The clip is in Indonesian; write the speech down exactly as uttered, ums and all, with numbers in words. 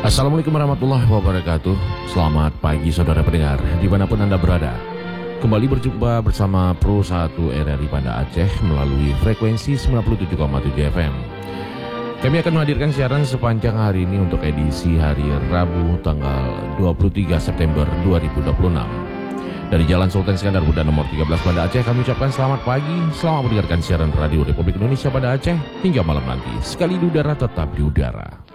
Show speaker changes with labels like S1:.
S1: Assalamualaikum warahmatullahi wabarakatuh. Selamat pagi saudara pendengar dimanapun Anda berada. Kembali berjumpa bersama Pro satu R R I Banda Aceh melalui frekuensi sembilan puluh tujuh koma tujuh F M. Kami akan menghadirkan siaran sepanjang hari ini untuk edisi hari Rabu tanggal dua puluh tiga September dua ribu dua puluh enam. Dari Jalan Sultan Iskandar Muda nomor tiga belas Banda Aceh, kami ucapkan selamat pagi, selamat mendengarkan siaran Radio Republik Indonesia Banda Aceh hingga malam nanti. Sekali di udara tetap di udara.